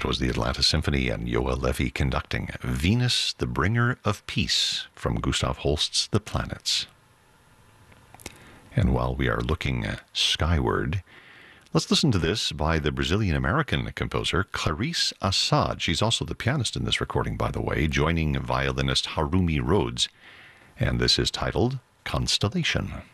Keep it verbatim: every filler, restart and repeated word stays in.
That was the Atlanta Symphony and Yoa Levy conducting Venus, the Bringer of Peace from Gustav Holst's The Planets. And while we are looking skyward, let's listen to this by the Brazilian-American composer Clarice Assad. She's also the pianist in this recording, by the way, joining violinist Harumi Rhodes. And this is titled Constellation.